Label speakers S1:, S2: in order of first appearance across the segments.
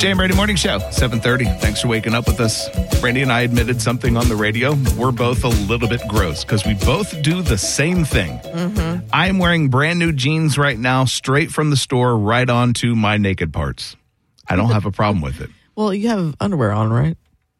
S1: Jay and Brady Morning Show, 7:30. Thanks for waking up with us. Brandy and I admitted something on the radio. We're both a little bit gross because we both do the same thing. Mm-hmm. I'm wearing brand new jeans right now, straight from the store, right onto my naked parts. I don't have a problem with it.
S2: Well, you have underwear on, right?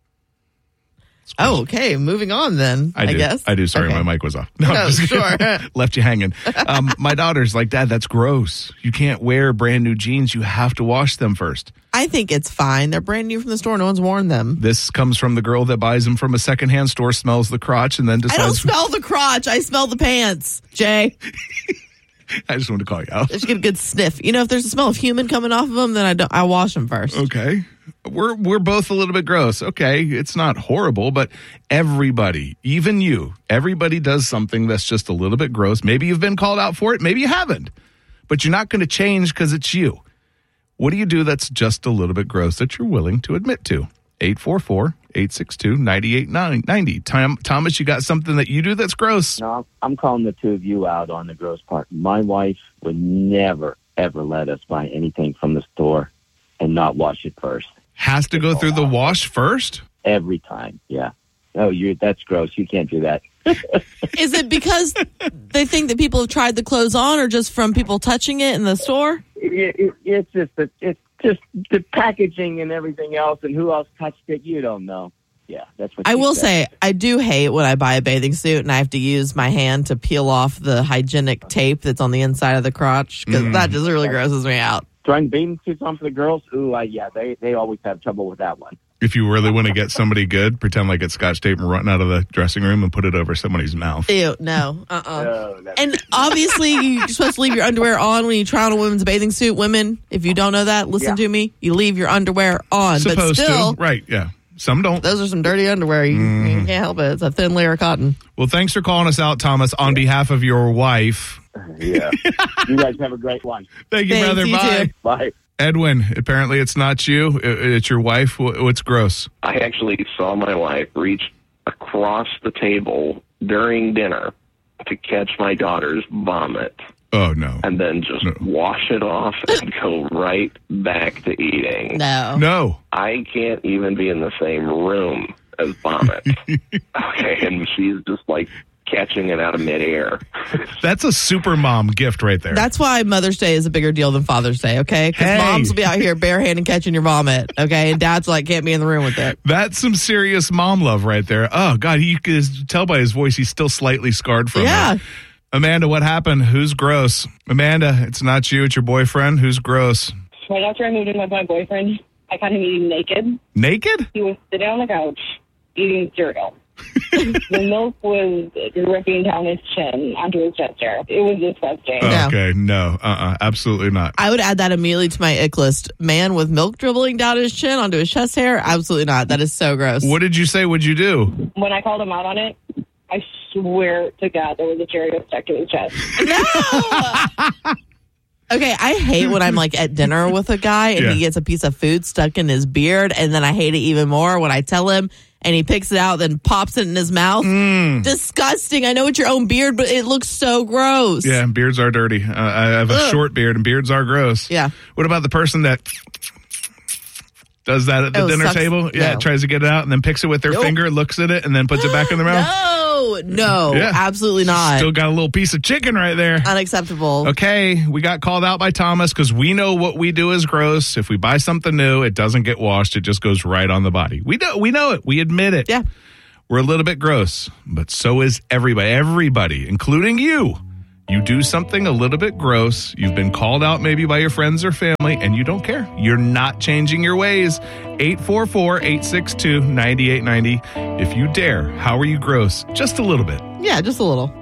S2: Oh, okay. Moving on then, I guess.
S1: I do. Sorry,
S2: okay.
S1: My mic was off. No,
S2: sure.
S1: Left you hanging. My daughter's like, Dad, that's gross. You can't wear brand new jeans. You have to wash them first.
S2: I think it's fine. They're brand new from the store. No one's worn them.
S1: This comes from the girl that buys them from a secondhand store, smells the crotch, and then decides...
S2: I don't smell the crotch. I smell the pants, Jay.
S1: I just wanted to call you out.
S2: Just get a good sniff. You know, if there's a smell of human coming off of them, then I wash them first.
S1: Okay. We're both a little bit gross. Okay, it's not horrible, but everybody, even you, everybody does something that's just a little bit gross. Maybe you've been called out for it. Maybe you haven't. But you're not going to change because it's you. What do you do that's just a little bit gross that you're willing to admit to? 844-862-9890. Thomas, you got something that you do that's gross?
S3: No, I'm calling the two of you out on the gross part. My wife would never, ever let us buy anything from the store and not wash it first.
S1: Has to go through the wash first?
S3: Every time, yeah. Oh, that's gross. You can't do that.
S2: Is it because they think that people have tried the clothes on, or just from people touching it in the store?
S3: It's just the packaging and everything else, and who else touched it, you don't know. Yeah, that's what
S2: I will say. I do hate when I buy a bathing suit and I have to use my hand to peel off the hygienic tape that's on the inside of the crotch, because that just really grosses me out.
S3: Trying bathing suits on for the girls? Ooh, yeah, they always have trouble with that one.
S1: If you really want to get somebody good, pretend like it's Scotch tape and run out of the dressing room and put it over somebody's mouth.
S2: Ew, no. No, and obviously, you're supposed to leave your underwear on when you try on a women's bathing suit. Women, if you don't know that, listen to me. You leave your underwear on.
S1: Supposed
S2: but still,
S1: to. Right, yeah. Some don't.
S2: Those are some dirty underwear. You can't help it. It's a thin layer of cotton.
S1: Well, thanks for calling us out, Thomas, on behalf of your wife.
S3: Yeah. You guys have a great one.
S1: Thank you, brother. Bye.
S3: Too. Bye.
S1: Edwin, apparently it's not you. It's your wife. What's gross?
S4: I actually saw my wife reach across the table during dinner to catch my daughter's vomit.
S1: Oh, no.
S4: And then just wash it off and go right back to eating.
S2: No.
S4: I can't even be in the same room as vomit. Okay, and she's just like catching it out of midair.
S1: That's a super mom gift right there.
S2: That's why Mother's Day is a bigger deal than Father's Day, okay? Because moms will be out here barehanded catching your vomit, okay? And dads like can't be in the room with it.
S1: That's some serious mom love right there. Oh, God, you can tell by his voice he's still slightly scarred from it. Amanda, what happened? Who's gross? Amanda, it's not you, it's your boyfriend. Who's gross?
S5: Right after I moved in with my boyfriend, I caught him eating naked.
S1: Naked?
S5: He was sitting on the couch eating cereal. The milk was dripping down his chin onto his chest hair. It was disgusting.
S1: Okay, no, absolutely not.
S2: I would add that immediately to my ick list. Man with milk dribbling down his chin onto his chest hair? Absolutely not. That is so gross.
S1: What did you say? What'd you do?
S5: When I called him out on it, I swear to God there was a Cheerio stuck to his chest.
S2: No! Okay, I hate when I'm like at dinner with a guy and he gets a piece of food stuck in his beard, and then I hate it even more when I tell him and he picks it out, then pops it in his mouth. Disgusting. I know it's your own beard, but it looks so gross.
S1: Yeah, beards are dirty. I have a short beard, and beards are gross.
S2: Yeah.
S1: What about the person that does that at the dinner table? Yeah, tries to get it out and then picks it with their finger, looks at it, and then puts it back in their mouth?
S2: No, absolutely not.
S1: Still got a little piece of chicken right there.
S2: Unacceptable.
S1: Okay, we got called out by Thomas because we know what we do is gross. If we buy something new, it doesn't get washed. It just goes right on the body. We know it. We admit it.
S2: Yeah.
S1: We're a little bit gross, but so is everybody. Everybody, including you. You do something a little bit gross. You've been called out maybe by your friends or family, and you don't care. You're not changing your ways. 844-862-9890. If you dare, how are you gross? Just a little bit.
S2: Yeah, just a little.